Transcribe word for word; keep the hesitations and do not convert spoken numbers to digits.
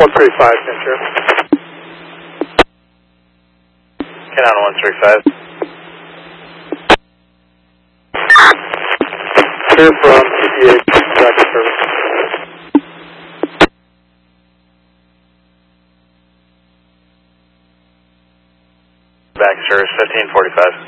one three five, Ventura. Canon one three five. Clear from T P H, back to service. Back to service, fifteen forty-five.